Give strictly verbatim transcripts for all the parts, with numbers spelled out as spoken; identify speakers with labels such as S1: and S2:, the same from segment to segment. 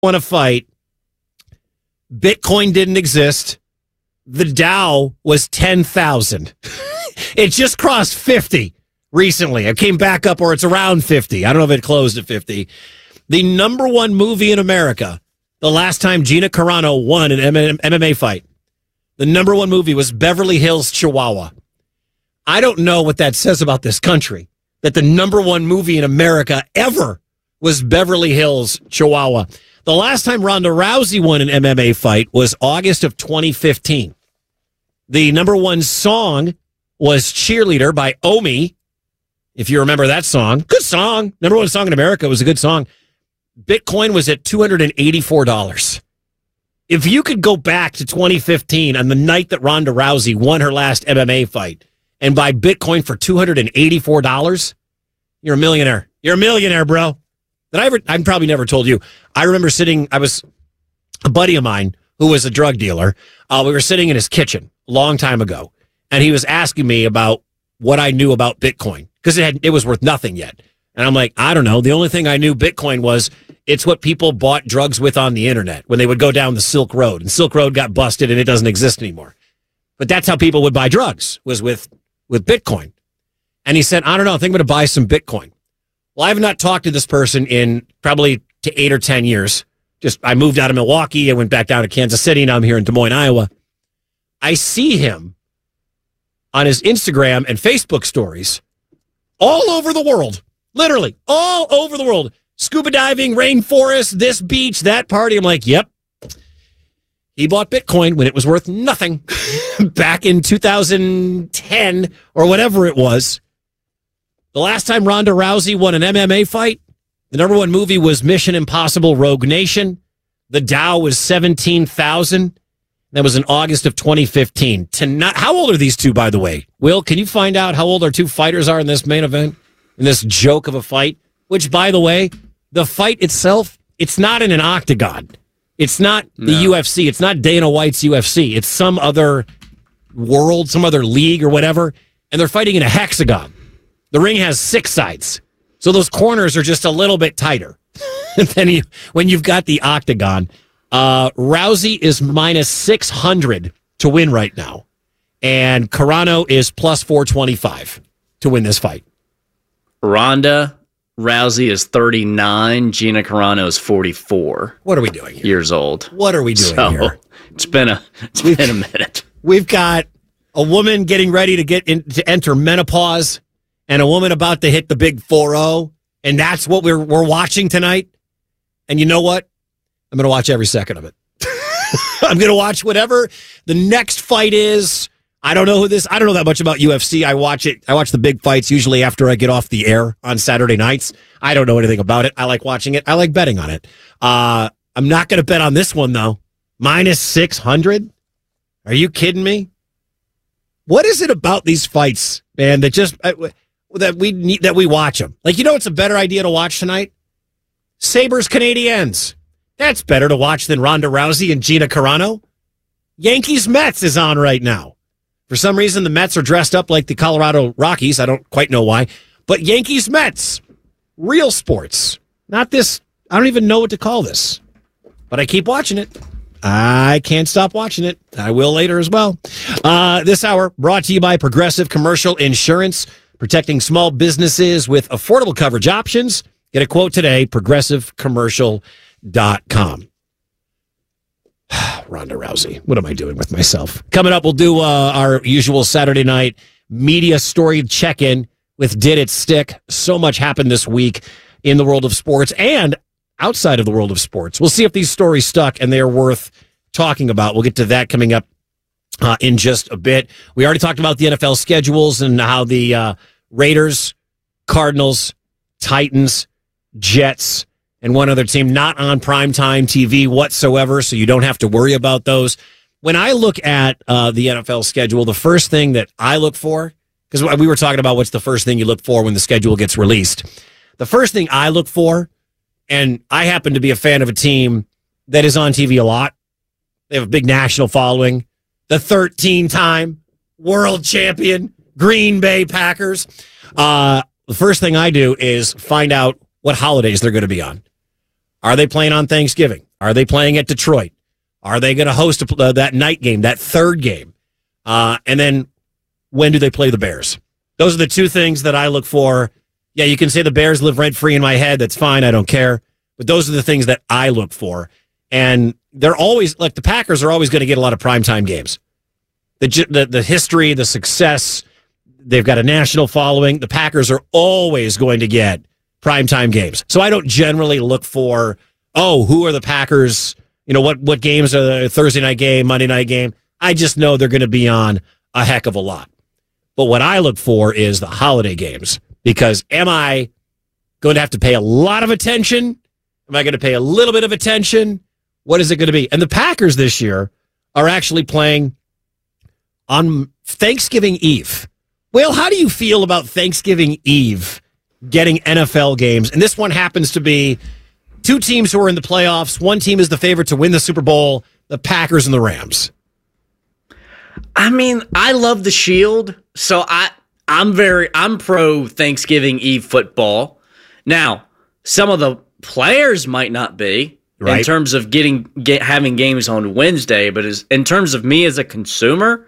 S1: Want to fight. Bitcoin didn't exist. The Dow was ten thousand. It just crossed fifty recently. It came back up, or it's around fifty. I don't know if it closed at fifty. The number one movie in America, the last time Gina Carano won an M M A fight, the number one movie was Beverly Hills Chihuahua. I don't know what that says about this country, that the number one movie in America ever was Beverly Hills Chihuahua. The last time Ronda Rousey won an M M A fight was August of twenty fifteen. The number one song was Cheerleader by Omi. If you remember that song, good song. Number one song in America. It was a good song. Bitcoin was at two hundred eighty-four dollars. If you could go back to twenty fifteen on the night that Ronda Rousey won her last M M A fight and buy Bitcoin for two hundred eighty-four dollars, you're a millionaire. You're a millionaire, bro. That I ever, I've probably never told you. I remember sitting, I was a buddy of mine who was a drug dealer. Uh, we were sitting in his kitchen a long time ago, and he was asking me about what I knew about Bitcoin because it had, it was worth nothing yet. And I'm like, I don't know. The only thing I knew Bitcoin was it's what people bought drugs with on the internet when they would go down the Silk Road, and Silk Road got busted and it doesn't exist anymore. But that's how people would buy drugs, was with, with Bitcoin. And he said, I don't know. I think I'm going to buy some Bitcoin. Well, I have not talked to this person in probably to eight or ten years. Just I moved out of Milwaukee. I went back down to Kansas City. Now I'm here in Des Moines, Iowa. I see him on his Instagram and Facebook stories all over the world. Literally all over the world. Scuba diving, rainforest, this beach, that party. I'm like, yep. He bought Bitcoin when it was worth nothing back in two thousand ten or whatever it was. The last time Ronda Rousey won an M M A fight, the number one movie was Mission Impossible Rogue Nation. The Dow was seventeen thousand. That was in August of twenty fifteen. Tonight, how old are these two, by the way? Will, can you find out how old our two fighters are in this main event? In this joke of a fight? Which, by the way, the fight itself, it's not in an octagon. It's not the no. U F C. It's not Dana White's U F C. It's some other world, some other league or whatever. And they're fighting in a hexagon. The ring has six sides. So those corners are just a little bit tighter than you, when you've got the octagon. Uh, Rousey is minus six hundred to win right now. And Carano is plus four twenty-five to win this fight.
S2: Ronda Rousey is thirty-nine. Gina Carano is forty-four.
S1: What are we doing here?
S2: Years old.
S1: What are we doing
S2: so,
S1: here?
S2: It's been a it's we've, been a minute.
S1: We've got a woman getting ready to get in, to enter menopause, and a woman about to hit the big four oh, and that's what we're we're watching tonight. And you know what? I'm going to watch every second of it. I'm going to watch whatever the next fight is. I don't know who this. I don't know that much about U F C. I watch it. I watch the big fights usually after I get off the air on Saturday nights. I don't know anything about it. I like watching it. I like betting on it. Uh, I'm not going to bet on this one though. Minus six hundred. Are you kidding me? What is it about these fights, man? That just uh, that we need that we watch them. Like, you know, it's a better idea to watch tonight. Sabres Canadiens. That's better to watch than Ronda Rousey and Gina Carano. Yankees Mets is on right now. For some reason, the Mets are dressed up like the Colorado Rockies. I don't quite know why. But Yankees Mets. Real sports. Not this. I don't even know what to call this. But I keep watching it. I can't stop watching it. I will later as well. Uh, this hour brought to you by Progressive Commercial Insurance. Protecting small businesses with affordable coverage options. Get a quote today. progressive commercial dot com. Ronda Rousey. What am I doing with myself? Coming up, we'll do uh, our usual Saturday night media story check-in with Did It Stick? So much happened this week in the world of sports and outside of the world of sports. We'll see if these stories stuck and they are worth talking about. We'll get to that coming up uh, in just a bit. We already talked about the N F L schedules and how the uh, Raiders, Cardinals, Titans, Jets, and one other team not on primetime T V whatsoever, so you don't have to worry about those. When I look at uh, the N F L schedule, the first thing that I look for, because we were talking about what's the first thing you look for when the schedule gets released. The first thing I look for, and I happen to be a fan of a team that is on T V a lot. They have a big national following. The thirteen-time world champion Green Bay Packers. Uh, the first thing I do is find out what holidays they're going to be on. Are they playing on Thanksgiving? Are they playing at Detroit? Are they going to host a, uh, that night game, that third game? Uh, and then when do they play the Bears? Those are the two things that I look for. Yeah, you can say the Bears live rent-free in my head. That's fine. I don't care. But those are the things that I look for. And they're always, like the Packers are always going to get a lot of primetime games. The, the, the history, the success, they've got a national following. The Packers are always going to get primetime games. So I don't generally look for, oh, who are the Packers? You know, what, what games are the Thursday night game, Monday night game? I just know they're going to be on a heck of a lot. But what I look for is the holiday games, because am I going to have to pay a lot of attention? Am I going to pay a little bit of attention? What is it going to be? And the Packers this year are actually playing on Thanksgiving Eve. Well, how do you feel about Thanksgiving Eve getting N F L games? And this one happens to be two teams who are in the playoffs. One team is the favorite to win the Super Bowl, the Packers and the Rams.
S2: I mean, I love the Shield, so I I'm very I'm pro Thanksgiving Eve football. Now, some of the players might not be right. in terms of getting get, having games on Wednesday, but as in terms of me as a consumer,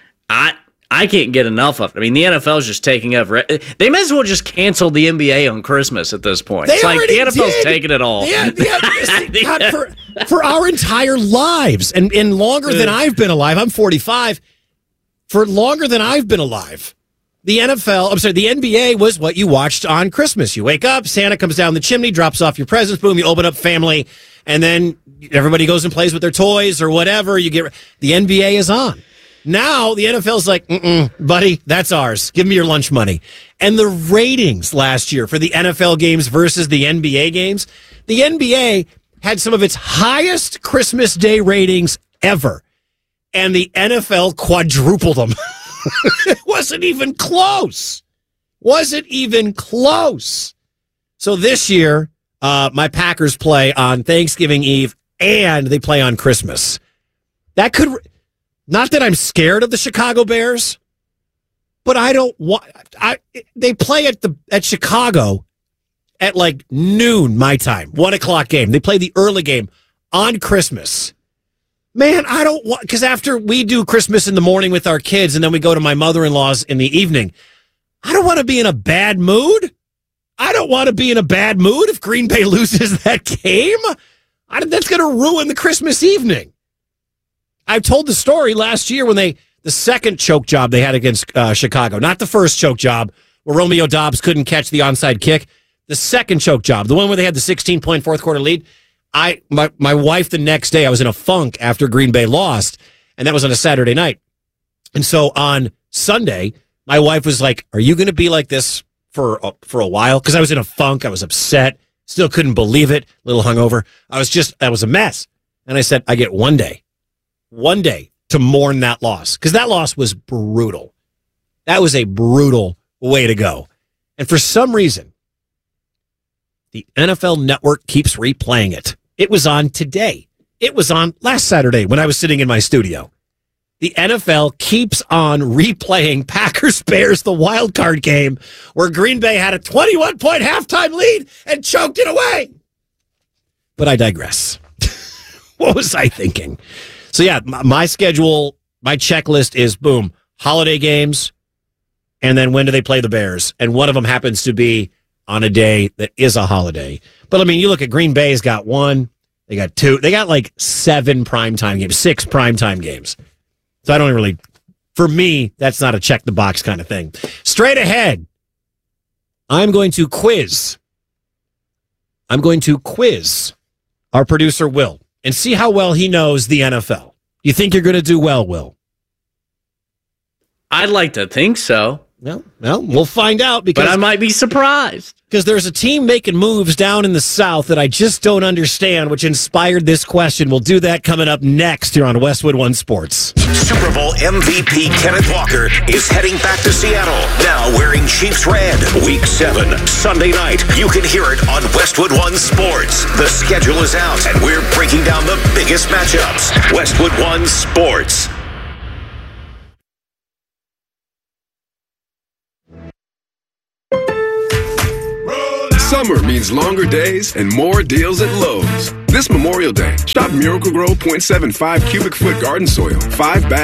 S2: I I can't get enough of it. I mean, the N F L is just taking over. They may as well just cancel the N B A on Christmas at this point.
S1: They
S2: it's like the N F L's
S1: did.
S2: taking it all.
S1: Yeah, yeah, God, for, for our entire lives, and, and longer than I've been alive, I'm forty-five. For longer than I've been alive, the N F L, I'm sorry, the N B A was what you watched on Christmas. You wake up, Santa comes down the chimney, drops off your presents, boom, you open up family, and then everybody goes and plays with their toys or whatever. You get the N B A is on. Now the N F L's like, mm-mm, buddy, that's ours. Give me your lunch money. And the ratings last year for the N F L games versus the N B A games, the N B A had some of its highest Christmas Day ratings ever. And the N F L quadrupled them. It wasn't even close. Wasn't even close. So this year, uh, my Packers play on Thanksgiving Eve and they play on Christmas. That could, not that I'm scared of the Chicago Bears, but I don't want, I, they play at the, at Chicago at like noon my time, one o'clock game. They play the early game on Christmas. Man, I don't want, because after we do Christmas in the morning with our kids and then we go to my mother-in-law's in the evening, I don't want to be in a bad mood. I don't want to be in a bad mood if Green Bay loses that game. I, that's going to ruin the Christmas evening. I've told the story last year when they, the second choke job they had against uh, Chicago, not the first choke job where Romeo Doubs couldn't catch the onside kick. The second choke job, the one where they had the sixteen-point fourth quarter lead. I my, my wife the next day, I was in a funk after Green Bay lost, and that was on a Saturday night. And so on Sunday, my wife was like, are you going to be like this for, uh, for a while? Because I was in a funk. I was upset. Still couldn't believe it. A little hungover. I was just, I was a mess. And I said, I get one day, one day to mourn that loss. Because that loss was brutal. That was a brutal way to go. And for some reason, the N F L Network keeps replaying it. It was on today. It was on last Saturday when I was sitting in my studio. The N F L keeps on replaying Packers-Bears, the wild card game, where Green Bay had a twenty-one point halftime lead and choked it away. But I digress. What was I thinking? So yeah, my, my schedule, my checklist is, boom, holiday games, and then when do they play the Bears? And one of them happens to be on a day that is a holiday. But I mean, you look at Green Bay's got one, they got two, they got like seven primetime games, six primetime games. So I don't really, for me, that's not a check the box kind of thing. Straight ahead, I'm going to quiz. I'm going to quiz our producer, Will, and see how well he knows the N F L. You think you're going to do well, Will?
S2: I'd like to think so.
S1: Well, well, we'll find out because
S2: but I might be surprised.
S1: Because there's a team making moves down in the South that I just don't understand, which inspired this question. We'll do that coming up next here on Westwood One Sports.
S3: Super Bowl M V P Kenneth Walker is heading back to Seattle, now wearing Chiefs red. Week seven, Sunday night. You can hear it on Westwood One Sports. The schedule is out, and we're breaking down the biggest matchups. Westwood One Sports.
S4: Summer means longer days and more deals at Lowe's. This Memorial Day, shop Miracle-Gro point seven five cubic foot garden soil, five bags.